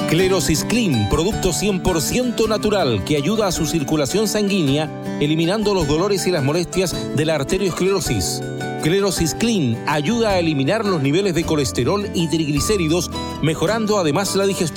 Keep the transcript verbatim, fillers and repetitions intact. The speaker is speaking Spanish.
Clerosis Clean, producto cien por ciento natural que ayuda a su circulación sanguínea, eliminando los dolores y las molestias de la arteriosclerosis. Clerosis Clean ayuda a eliminar los niveles de colesterol y triglicéridos, mejorando además la digestión.